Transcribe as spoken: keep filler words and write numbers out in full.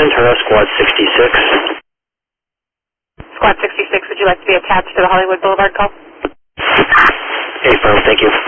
Ventura, Squad sixty-six. Squad sixty-six, would you like to be attached to the Hollywood Boulevard call? Affirm, thank you.